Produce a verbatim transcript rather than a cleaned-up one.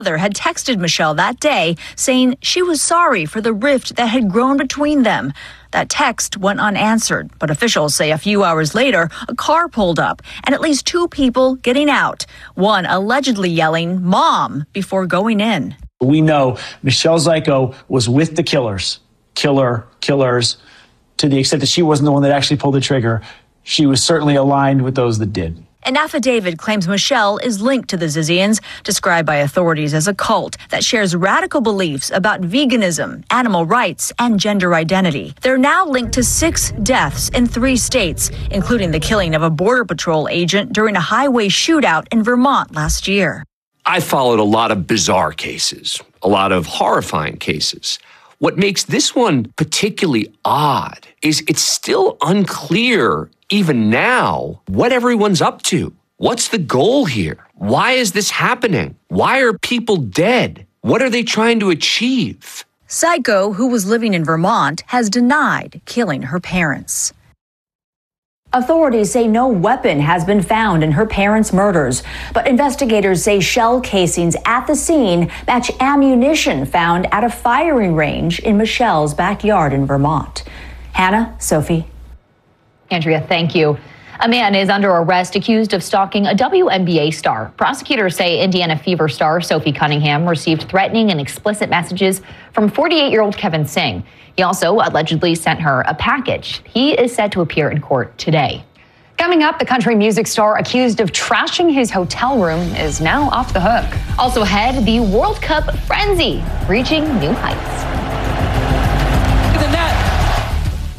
Mother had texted Michelle that day saying she was sorry for the rift that had grown between them. That text went unanswered, but officials say a few hours later, a car pulled up and at least two people getting out, one allegedly yelling, "Mom," before going in. We know Michelle Zyko was with the killers, killer, killers, to the extent that she wasn't the one that actually pulled the trigger. She was certainly aligned with those that did. An affidavit claims Michelle is linked to the Zizians, described by authorities as a cult that shares radical beliefs about veganism, animal rights, and gender identity. They're now linked to six deaths in three states, including the killing of a Border Patrol agent during a highway shootout in Vermont last year. I followed a lot of bizarre cases, a lot of horrifying cases. What makes this one particularly odd is it's still unclear, even now, what everyone's up to. What's the goal here? Why is this happening? Why are people dead? What are they trying to achieve? Zyko, who was living in Vermont, has denied killing her parents. Authorities say no weapon has been found in her parents' murders, but investigators say shell casings at the scene match ammunition found at a firing range in Michelle's backyard in Vermont. Hannah, Sophie. Andrea, thank you. A man is under arrest accused of stalking a W N B A star. Prosecutors say Indiana Fever star Sophie Cunningham received threatening and explicit messages from forty-eight-year-old Kevin Singh. He also allegedly sent her a package. He is set to appear in court today. Coming up, the country music star accused of trashing his hotel room is now off the hook. Also ahead, the World Cup frenzy reaching new heights.